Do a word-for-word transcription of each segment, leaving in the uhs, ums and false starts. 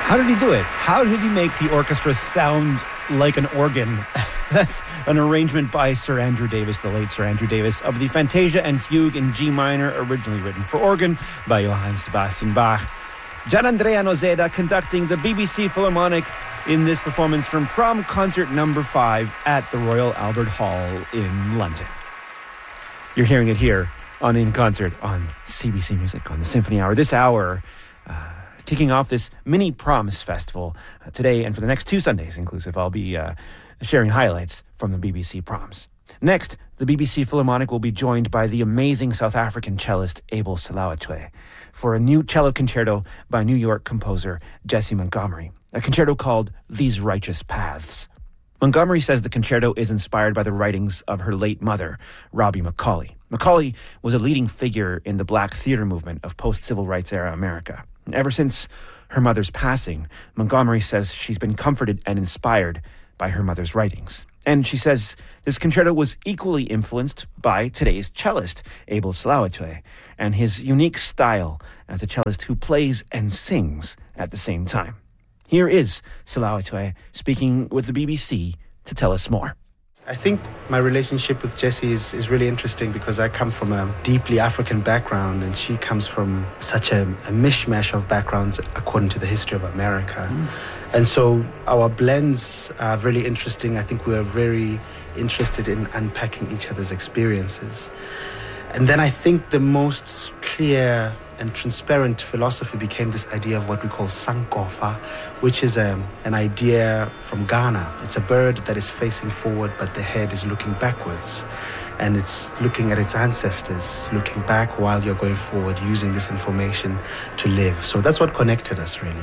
How did he do it? How did he make the orchestra sound like an organ? That's an arrangement by Sir Andrew Davis, the late Sir Andrew Davis, of the Fantasia and Fugue in G minor, originally written for organ by Johann Sebastian Bach. Gianandrea Nozeda conducting the B B C Philharmonic in this performance from Prom Concert Number five at the Royal Albert Hall in London. You're hearing it here on In Concert on C B C Music on the Symphony Hour. This hour, uh, kicking off this mini Proms Festival uh, today and for the next two Sundays inclusive. I'll be uh, sharing highlights from the B B C Proms. Next, the B B C Philharmonic will be joined by the amazing South African cellist Abel Selawatwe for a new cello concerto by New York composer Jessie Montgomery, a concerto called These Righteous Paths. Montgomery says the concerto is inspired by the writings of her late mother, Robbie McCauley. McCauley was a leading figure in the Black theater movement of post-civil rights era America. And ever since her mother's passing, Montgomery says she's been comforted and inspired by her mother's writings. And she says this concerto was equally influenced by today's cellist, Abel Selawatwe, and his unique style as a cellist who plays and sings at the same time. Here is Selawatwe speaking with the B B C to tell us more. I think my relationship with Jessie is, is really interesting because I come from a deeply African background and she comes from such a, a mishmash of backgrounds according to the history of America. Mm. And so our blends are really interesting. I think we're very interested in unpacking each other's experiences. And then I think the most clear and transparent philosophy became this idea of what we call Sankofa, which is a, an idea from Ghana. It's a bird that is facing forward, but the head is looking backwards. And it's looking at its ancestors, looking back while you're going forward, using this information to live. So that's what connected us, really.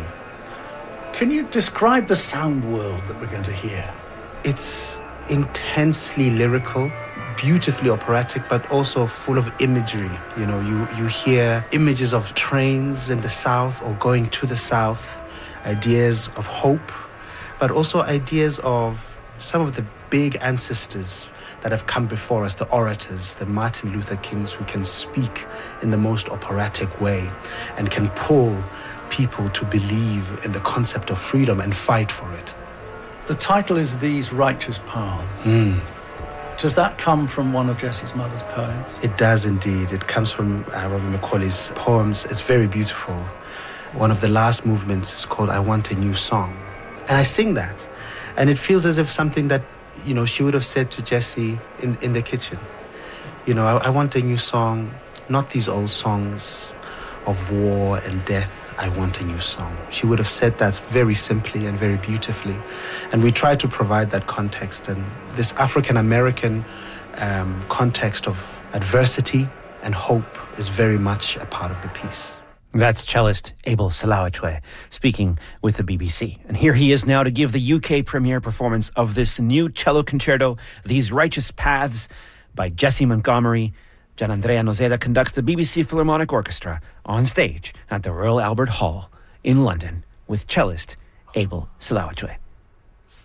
Can you describe the sound world that we're going to hear? It's intensely lyrical, beautifully operatic, but also full of imagery. You know, you, you hear images of trains in the south or going to the south, ideas of hope, but also ideas of some of the big ancestors that have come before us, the orators, the Martin Luther Kings, who can speak in the most operatic way and can pull people to believe in the concept of freedom and fight for it. The title is These Righteous Paths. Mm. Does that come from one of Jessie's mother's poems? It does indeed. It comes from uh, Robbie McCauley's poems. It's very beautiful. One of the last movements is called I Want a New Song. And I sing that. And it feels as if something that, you know, she would have said to Jessie in, in the kitchen. You know, I, I want a new song, not these old songs of war and death. I want a new song. She would have said that very simply and very beautifully. And we try to provide that context. And this African-American um, context of adversity and hope is very much a part of the piece. That's cellist Abel Selawatwe speaking with the B B C. And here he is now to give the U K premiere performance of this new cello concerto, These Righteous Paths, by Jessie Montgomery. Gianandrea Nozeda conducts the B B C Philharmonic Orchestra on stage at the Royal Albert Hall in London with cellist Abel Selawatwe.